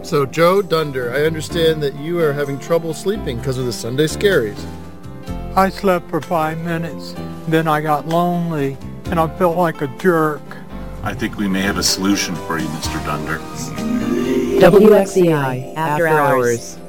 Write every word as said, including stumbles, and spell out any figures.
So, Joe Dunder, I understand that you are having trouble sleeping because of the Sunday Scaries. I slept for five minutes, then I got lonely, and I felt like a jerk. I think we may have a solution for you, Mister Dunder. W X C I After Hours.